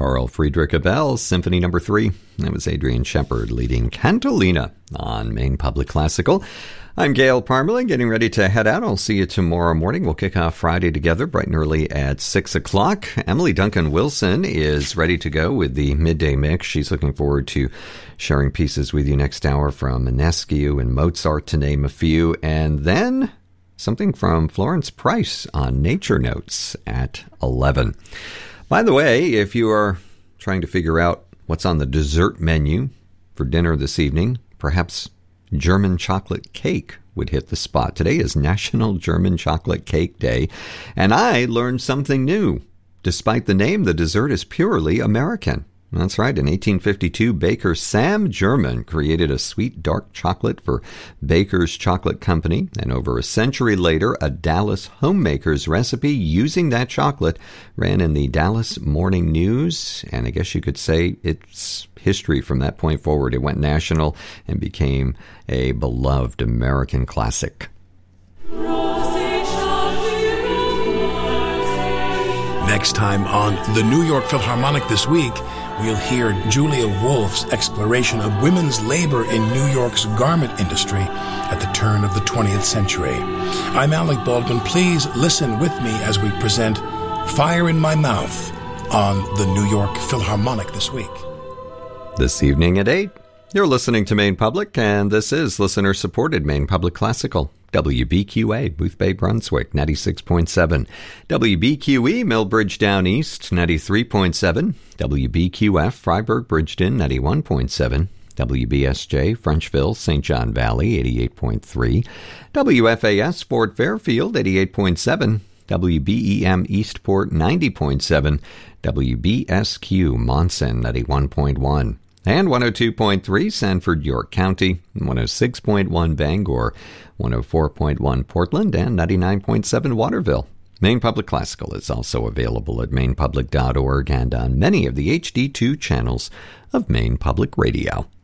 Carl Friedrich Abel, Symphony No. 3. That was Adrian Shepard leading Cantolina on Maine Public Classical. I'm Gail Parmalee, getting ready to head out. I'll see you tomorrow morning. We'll kick off Friday together bright and early at 6 o'clock. Emily Duncan Wilson is ready to go with the midday mix. She's looking forward to sharing pieces with you next hour from Enescu and Mozart, to name a few. And then something from Florence Price on Nature Notes at 11. By the way, if you are trying to figure out what's on the dessert menu for dinner this evening, perhaps German chocolate cake would hit the spot. Today is National German Chocolate Cake Day, and I learned something new. Despite the name, the dessert is purely American. That's right. In 1852, baker Sam German created a sweet dark chocolate for Baker's Chocolate Company, and over a century later, a Dallas homemaker's recipe using that chocolate ran in the Dallas Morning News, and I guess you could say it's history from that point forward. It went national and became a beloved American classic. Next time on the New York Philharmonic This Week, we'll hear Julia Wolf's exploration of women's labor in New York's garment industry at the turn of the 20th century. I'm Alec Baldwin. Please listen with me as we present Fire in My Mouth on the New York Philharmonic This Week. This evening at 8, you're listening to Maine Public, and this is listener-supported Maine Public Classical. WBQA, Booth Bay, Brunswick, 96.7. WBQE, Millbridge Down East, 93.7. WBQF, Freiburg, Bridgeton, 91.7. WBSJ, Frenchville, St. John Valley, 88.3. WFAS, Fort Fairfield, 88.7. WBEM, Eastport, 90.7. WBSQ, Monson, 91.1. And 102.3 Sanford, York County, 106.1 Bangor, 104.1 Portland, and 99.7 Waterville. Maine Public Classical is also available at mainepublic.org and on many of the HD2 channels of Maine Public Radio.